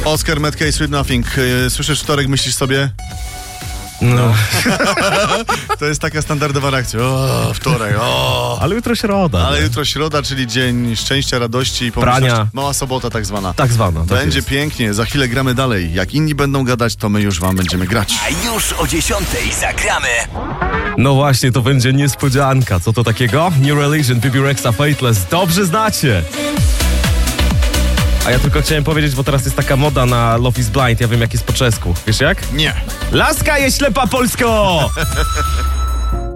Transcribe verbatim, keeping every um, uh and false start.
Oscar Metcalfe, Sweet Nothing. Słyszysz wtorek, myślisz sobie? No. To jest taka standardowa reakcja. O, wtorek, o. Ale jutro środa. Ale nie? jutro środa, czyli dzień szczęścia, radości i pomyślności. Prania. Mała sobota tak zwana. Tak zwana. Tak Będzie jest. pięknie, za chwilę gramy dalej. Jak inni będą gadać, to my już wam będziemy grać. A już o dziesiątej zagramy. No właśnie, to będzie niespodzianka. Co to takiego? New Religion, B B Rexa, Faithless. Dobrze znacie. A ja tylko chciałem powiedzieć, bo teraz jest taka moda na Love is Blind. Ja wiem, jak jest po czesku. Wiesz jak? Nie. Laska jest ślepa Polsko!